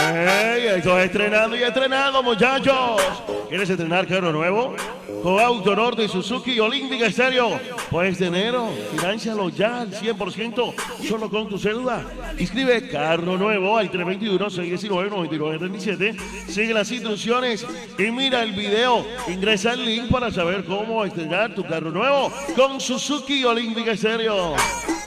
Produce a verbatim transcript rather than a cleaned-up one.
¡Ey! Esto es estrenando y estrenando, muchachos. ¿Quieres estrenar carro nuevo? Con Auto Norte y Suzuki Olímpica Estéreo. Pues de enero, fináncialo ya al cien por ciento, solo con tu cédula. Inscribe carro nuevo al tres dos uno, seis uno nueve, nueve nueve tres siete. Sigue las instrucciones y mira el video. Ingresa el link para saber cómo estrenar tu carro nuevo con Suzuki Olímpica Estéreo.